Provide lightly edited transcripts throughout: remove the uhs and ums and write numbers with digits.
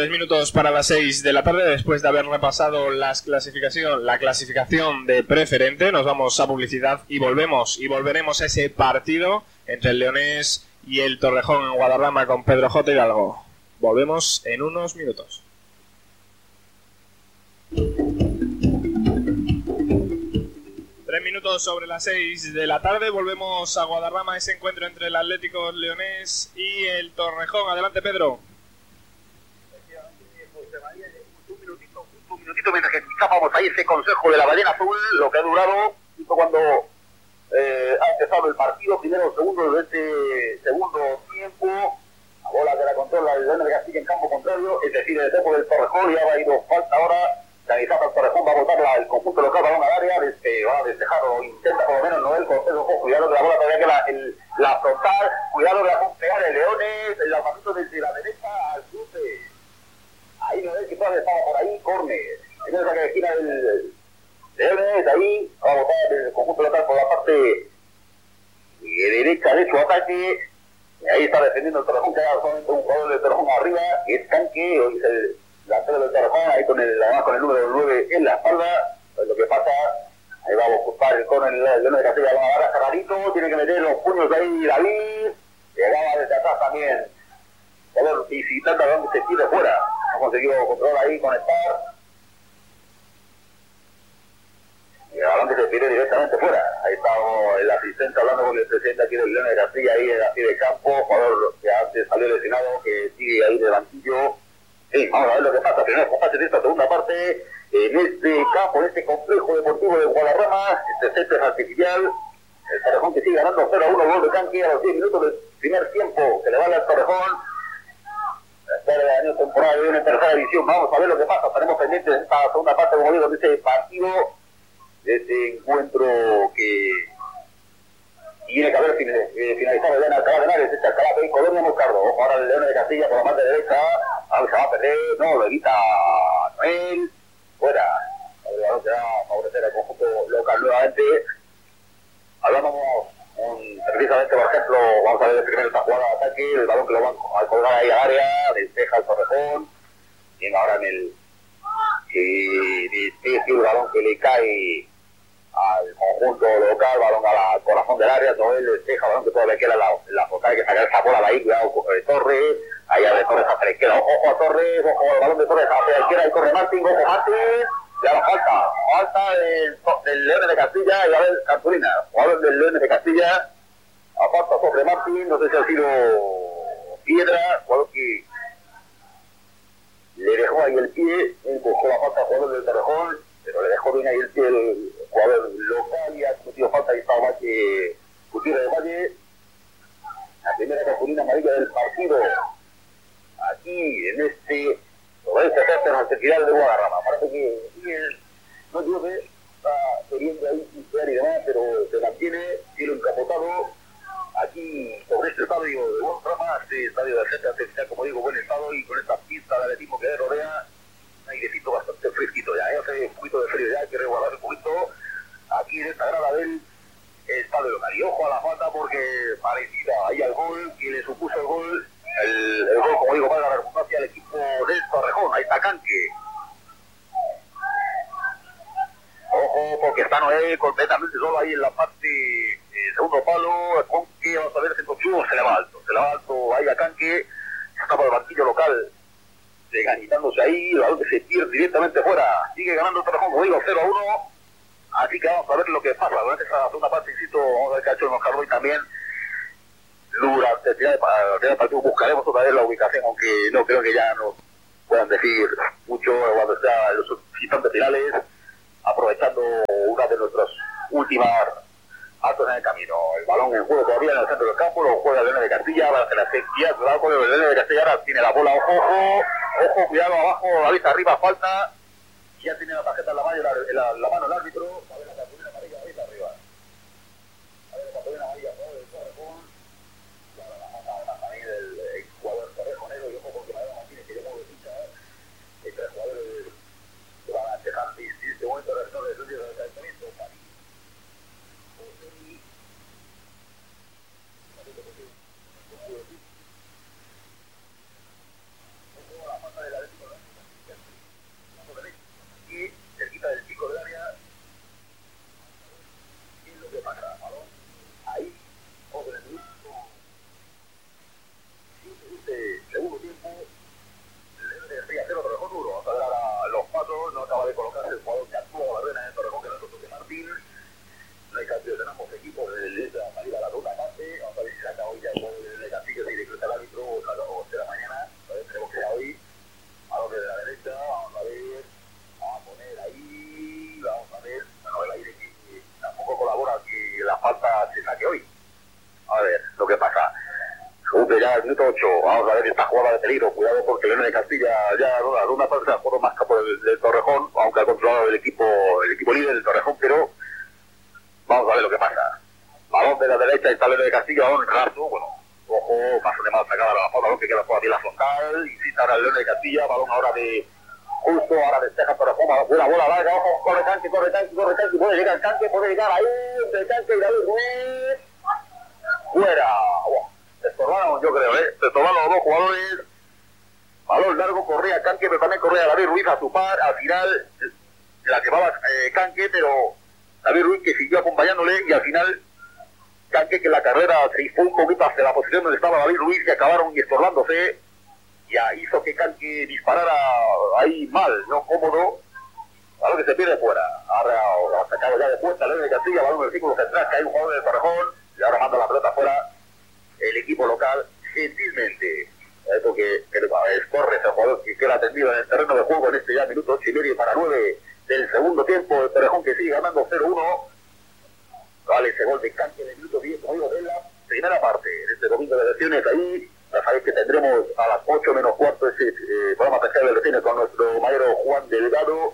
3 minutos para las 6 de la tarde, después de haber repasado la clasificación de preferente, nos vamos a publicidad y volveremos a ese partido entre el Leonés y el Torrejón en Guadarrama con Pedro J. Hidalgo. Volvemos en unos minutos. 3 minutos sobre las 6 de la tarde, volvemos a Guadarrama, ese encuentro entre el Atlético Leonés y el Torrejón. Adelante, Pedro. Un minutito mientras que escuchábamos ahí ese consejo de la ballena azul, lo que ha durado justo cuando ha empezado el partido, primero segundo de este segundo tiempo. La bola que la controla el León de Castilla en campo contrario, es decir, el equipo del Torrejón, ya va a ir falta ahora. Canizata el Torrejón va a botar el conjunto local, balón al área, va a despejar o intenta por lo menos Noel Cortés. Cuidado que la bola todavía que la frontal, cuidado que la puede pegar el Leones, el lanzamiento desde la derecha al cruce. Ahí Noel que todavía estaba por ahí, córner. En esa que esquina del Leones, ahí va a botar el conjunto local por la parte derecha de su ataque. Y ahí está defendiendo el Torrejón, que hay solamente un jugador del Torrejón arriba, que es Canque, hoy es el delantero del Torrejón, ahí con el número 9 en la espalda. Pues lo que pasa, ahí va a ocupar el córner el León de Castilla, va a agarrar Carrarito, tiene que meter los puños de ahí David, llegaba desde atrás también, visitando a donde se tire fuera, no consiguió controlar ahí, conectar, y el balón que se tire directamente fuera. Ahí está el asistente hablando con el presidente aquí del León de Castilla, ahí en la pie de campo, jugador que antes salió lesionado, que sigue ahí de banquillo. Sí, vamos a ver lo que pasa. Primero compase de esta segunda parte en este campo, en este complejo deportivo de Guadarrama, este césped artificial. El Torrejón que sigue ganando 0-1, gol de Canque a los 10 minutos del primer tiempo, que le vale al Torrejón. Después del año temporal de una tercera división, vamos a ver lo que pasa. Estaremos pendientes de esta segunda parte, como digo, de este partido, de este encuentro que tiene que haber finalizado ya en Alcalá de Henares, este Alcalá de Colonia Moscardo. Ojo ahora el León de Castilla por la parte derecha, ahora se va a perder, no, lo evita Noel, fuera. El balón que va a favorecer al conjunto local nuevamente. Hablábamos precisamente, por ejemplo, vamos a ver el primero esta jugada de ataque, el balón que lo van a colgar ahí al área, despeja el Torrejón, tiene ahora en el el balón que le cae al conjunto local, balón al corazón del área, Noel despeja, balón que todavía queda la focal, hay que sacar esa bola de ahí, cuidado Torres, ahí de Torres hacia la izquierda, ojo a Torres, ojo al balón de Torres hacia la izquierda, ahí corre Martín, ojo Martín, ya la falta del León de Castilla, y a ver Cartulina, jugador del León de Castilla, aparta sobre Martín, no sé si ha sido Piedra, jugador que le dejó ahí el pie, buscó la falta al jugador del Torrejón, pero le dejó bien ahí el pie el jugador local y ha cometido falta y estaba Valle, Gutiérrez de Valle. La primera cartulina amarilla del partido, aquí en este, sobre este césped artificial de Guadarrama. Parece que no digo que está queriendo ahí pincear y demás, pero se mantiene, cielo encapotado. Aquí sobre este estadio de Guadarrama, este estadio de césped artificial, como digo, buen estado, y con esta pista de atletismo que rodea, un airecito bastante fresquito ya, hace un poquito de frío ya, hay que resguardar un poquito aquí en esta grada del estadio local. Y ojo a la falta porque parecida ahí al gol, que le supuso el gol, el gol, como digo, para la redundancia al equipo del Torrejón. Ahí está Canque. Ojo, porque está Noé completamente solo ahí en la parte segundo palo, con que vamos a ver si se le va alto ahí a Canque, está por el banquillo local, ganitándose ahí, el balón que se pierde directamente fuera, sigue ganando el Torrejón, como digo, 0-1, así que vamos a ver lo que pasa durante esa segunda parte, insisto, vamos a ver qué ha hecho el Moscardo y también durante el final del partido buscaremos otra vez la ubicación, aunque no creo que ya nos puedan decir mucho cuando sea en los instantes finales, aprovechando una de nuestras últimas actos en el camino. El balón en juego todavía en el centro del campo, lo juega el León de Castilla, va a hacer la sección, cuidado con el León de Castilla, ahora tiene la bola, ojo, cuidado abajo, la vista arriba, falta, ya tiene la tarjeta en la mano, la mano el árbitro, a ver la cartulina amarilla, la vista arriba. A ver la cartulina amarilla, el Torrejón, la mata también del jugador torrejonero, y ojo porque Mariano Martínez, que llegó de ficha, entre jugadores que van a dejar en este momento de retorno de su de calentamiento, minuto 8. Vamos a ver esta jugada de peligro. Cuidado porque Leones de Castilla ya no una parte de juego más campo del Torrejón, aunque ha controlado el equipo líder del Torrejón, pero vamos a ver lo que pasa. Balón de la derecha, está Leones de Castilla, balón raso, bueno, ojo, paso de mal sacada la balón que queda por aquí la frontal, insiste ahora el Leones de Castilla, balón ahora de justo, ahora despeja Torrejón, una bola larga, ojo, corre Canque, puede llegar el Canque, puede llegar ahí, entre Canque y David Ruiz, fuera, se estorbaron, yo creo, se estorbaron los dos jugadores, balón largo, corría Canque, pero también corría David Ruiz a su par, al final la llevaba Canque, pero David Ruiz que siguió acompañándole y al final Canque que la carrera se fue un poquito hacia la posición donde estaba David Ruiz y acabaron estorbándose, ya hizo que Canque disparara ahí mal, no cómodo, balón que se pierde fuera, ahora ha sacado ya de puerta Leones de Castilla, balón del círculo central, que hay un jugador del Torrejón y ahora manda la pelota fuera el equipo local gentilmente, porque es Torres el jugador que queda atendido en el terreno de juego en este ya minuto 8:30 para 9 del segundo tiempo, el Torrejón que sigue ganando 0-1. Vale, ese gol de Canque en el minuto 10 de la primera parte de este domingo de lesiones. Ahí ya sabéis que tendremos a las 8 menos cuarto ese programa especial de lesiones con nuestro maestro Juan Delgado.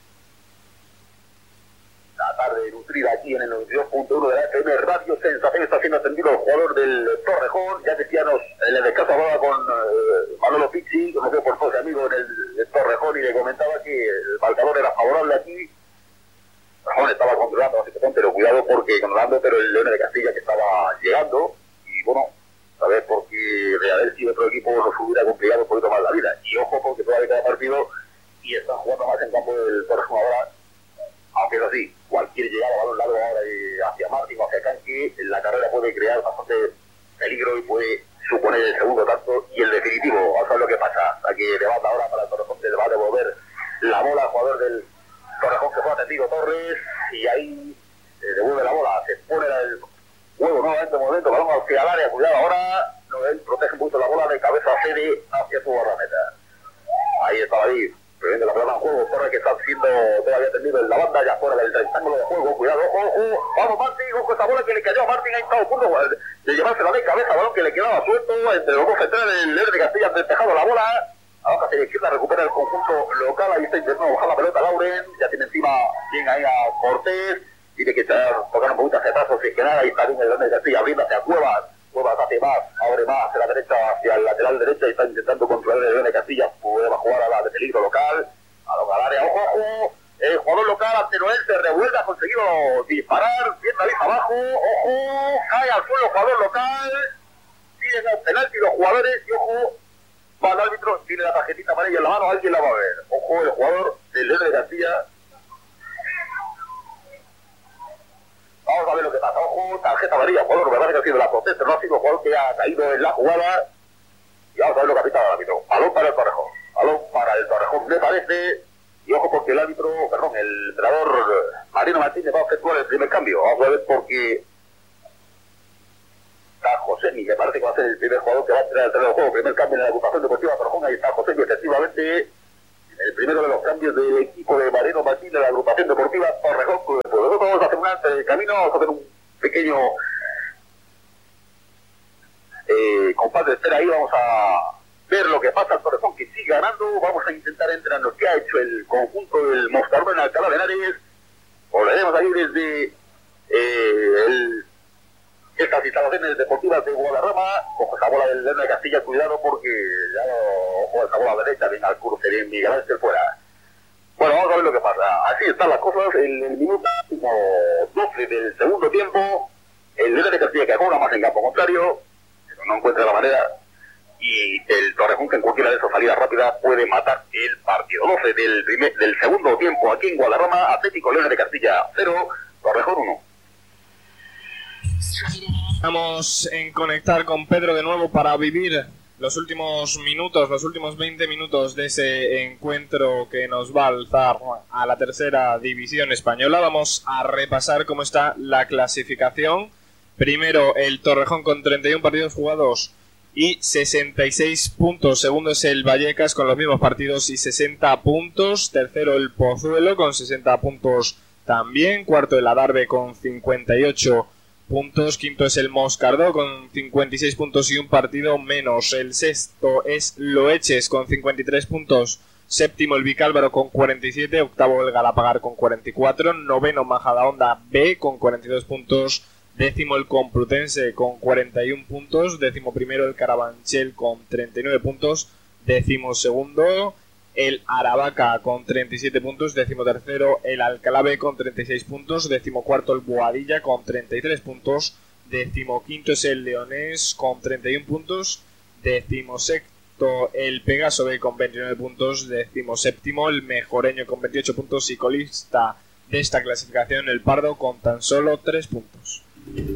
La tarde nutrida aquí en el 92.1 de la FM Radio Sensación. Está siendo atendido el jugador del Torrejón. Ya decíamos, en el descanso hablaba con Manolo Pizzi, que me fue por todo amigo en el Torrejón, y le comentaba que el marcador era favorable aquí. Torrejón estaba controlando la situación, pero cuidado porque controlando, pero el Leones de Castilla que estaba llegando, y bueno, a ver, porque de haber sido otro equipo nos hubiera complicado un poquito más la vida. Y ojo porque todavía queda partido y están jugando más en campo del Torrejón ahora. Aunque es así, cualquier llegada a balón largo ahora hacia Martín o hacia Canque, la carrera puede crear bastante peligro y puede suponer el segundo tanto y el definitivo. Vamos a ver lo que pasa. Hasta que levanta ahora para el Torrejón, le va a devolver la bola al jugador del Torrejón que fue atendido, Torres, y ahí devuelve la bola, se pone el juego nuevamente en momento, balón hacia el área, cuidado ahora, no, él protege un poquito la bola de cabeza cede hacia su guardameta. Ahí está David. Previendo la pelota en juego, Torres que está siendo todavía atendido en la banda, ya fuera del rectángulo de juego, cuidado, ojo, vamos Martín, ojo esa bola que le cayó a Martín, ahí está a punto de llevársela de cabeza, balón que le quedaba suelto, entre los dos centrales, el Leones de Castilla despejado la bola, ahora hacia la izquierda recupera el conjunto local, ahí está intentando bajar la pelota Lauren, ya tiene encima bien ahí a Cortés, tiene que tocar un poquito hacia atrás, o si es que nada, ahí está bien el Leones de Castilla, abriendo hacia Cuevas hace más, abre más hacia la derecha, hacia el lateral derecha y está intentando controlar el Leones de Castilla, puede jugar a la de peligro local, al área, ojo, el jugador local ante Noel se revuelve, ha conseguido disparar, bien David abajo, ojo, cae al suelo el jugador local, piden el penalti los jugadores y ojo, va el árbitro, tiene la tarjetita amarilla en la mano, alguien la va a ver, ojo, el jugador del Leones de Castilla. Vamos a ver lo que pasa, ojo, tarjeta amarilla, jugador me parece que ha sido la protesta, no ha sido el jugador que ha caído en la jugada, y vamos a ver lo que ha pitado el árbitro, balón para el Torrejón, me parece, y ojo porque el entrenador Marino Martínez va a efectuar el primer cambio, vamos a ver porque está Josemi, me parece que va a ser el primer jugador que va a entrar al terreno de juego, primer cambio en la agrupación deportiva Torrejón, ahí está Josemi, efectivamente, el primero de los cambios del equipo de Marino Martínez en la agrupación deportiva Torrejón. Nosotros vamos a hacer un antes del camino, vamos a hacer un pequeño compás de espera ahí, vamos a ver lo que pasa al Torrejón que sigue ganando, vamos a intentar entrar en lo que ha hecho el conjunto del Moscardón en Alcalá de Henares, volveremos ahí desde estas instalaciones deportivas de Guadarrama, ojo esa bola del Leones de Castilla, cuidado porque ya ojo esa bola derecha, bien al cruce, bien Miguel Ángel fuera. Bueno, vamos a ver lo que pasa, así están las cosas, en el minuto 12 del segundo tiempo, el Leones de Castilla que juega más en campo contrario, pero no encuentra la manera, y el Torrejón que en cualquiera de esas salidas rápidas puede matar el partido. 12 del segundo tiempo aquí en Guadarrama, Atlético Leones de Castilla 0, Torrejón 1. Vamos en conectar con Pedro de nuevo para vivir los últimos minutos, los últimos 20 minutos de ese encuentro que nos va a alzar a la tercera división española. Vamos a repasar cómo está la clasificación. Primero el Torrejón con 31 partidos jugados y 66 puntos. Segundo es el Vallecas con los mismos partidos y 60 puntos. Tercero el Pozuelo con 60 puntos también. Cuarto el Adarve con 58 puntos. Quinto es el Moscardó con 56 puntos y un partido menos. El sexto es Loeches con 53 puntos. Séptimo el Vicálvaro con 47. Octavo el Galapagar con 44. Noveno Majadahonda B con 42 puntos. Décimo el Complutense con 41 puntos. Décimo primero el Carabanchel con 39 puntos. Décimo segundo el Aravaca con 37 puntos. Décimo tercero el Alcalá B con 36 puntos. Décimo cuarto el Boadilla con 33 puntos. Décimo quinto es el Leonés con 31 puntos. Décimo sexto el Pegaso B con 29 puntos. Décimo séptimo el Mejoreño con 28 puntos. Y colista de esta clasificación el Pardo con tan solo 3 puntos.